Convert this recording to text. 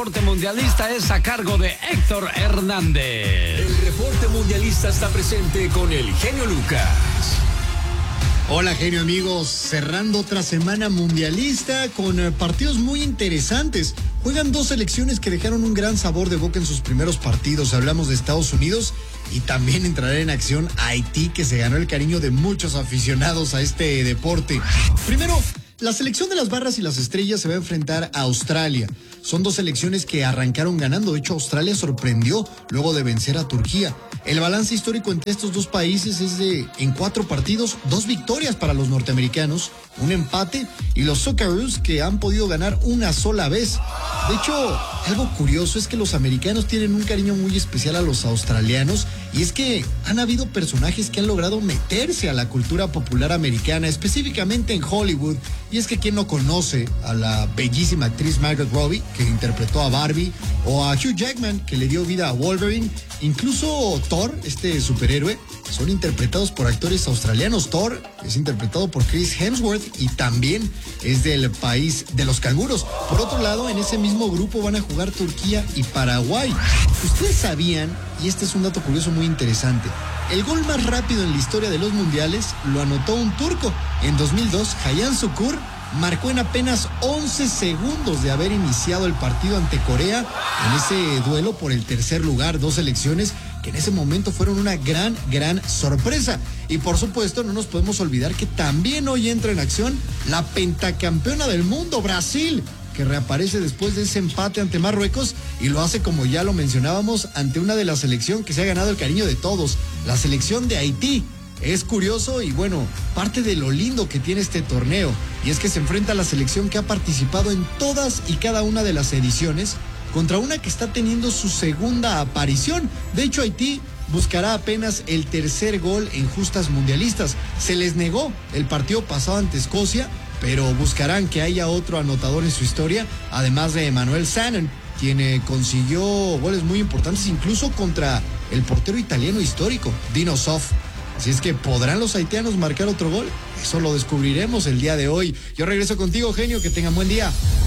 reporte mundialista es a cargo de Héctor Hernández. El reporte mundialista está presente con el genio Lucas. Hola, genio amigos, cerrando otra semana mundialista con partidos muy interesantes. Juegan dos selecciones que dejaron un gran sabor de boca en sus primeros partidos. Hablamos de Estados Unidos y también entrará en acción Haití, que se ganó el cariño de muchos aficionados a este deporte. Primero, la selección de las barras y las estrellas se va a enfrentar a Australia. Son dos selecciones que arrancaron ganando. De hecho, Australia sorprendió luego de vencer a Turquía. El balance histórico entre estos dos países es de, en 4 partidos, 2 victorias para los norteamericanos, un empate, y los Socceroos que han podido ganar una sola vez. De hecho, algo curioso es que los americanos tienen un cariño muy especial a los australianos, y es que han habido personajes que han logrado meterse a la cultura popular americana, específicamente en Hollywood. Y es que quien no conoce a la bellísima actriz Margot Robbie, que interpretó a Barbie, o a Hugh Jackman, que le dio vida a Wolverine, incluso Thor, este superhéroe, son interpretados por actores australianos. Thor es interpretado por Chris Hemsworth y también es del país de los canguros. Por otro lado, en ese mismo grupo van a jugar Turquía y Paraguay. ¿Ustedes sabían? Y este es un dato curioso muy interesante. El gol más rápido en la historia de los mundiales lo anotó un turco. En 2002, Hayan Sukur marcó en apenas 11 segundos de haber iniciado el partido ante Corea en ese duelo por el tercer lugar. Dos selecciones que en ese momento fueron una gran sorpresa. Y por supuesto no nos podemos olvidar que también hoy entra en acción la pentacampeona del mundo, Brasil, que reaparece después de ese empate ante Marruecos y lo hace, como ya lo mencionábamos, ante una de las selecciones que se ha ganado el cariño de todos, la selección de Haití. Es curioso y bueno, parte de lo lindo que tiene este torneo, y es que se enfrenta a la selección que ha participado en todas y cada una de las ediciones contra una que está teniendo su segunda aparición. De hecho, Haití buscará apenas el tercer gol en justas mundialistas. Se les negó el partido pasado ante Escocia, pero buscarán que haya otro anotador en su historia, además de Emmanuel Sandén, quien consiguió goles muy importantes, incluso contra el portero italiano histórico, Dino Zoff. Así es que, ¿podrán los haitianos marcar otro gol? Eso lo descubriremos el día de hoy. Yo regreso contigo, genio, que tengan buen día.